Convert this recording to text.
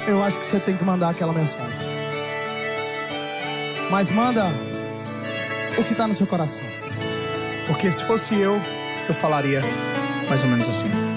eu acho que você tem que mandar aquela mensagem. Mas manda o que tá no seu coração. Porque se fosse eu falaria mais ou menos assim.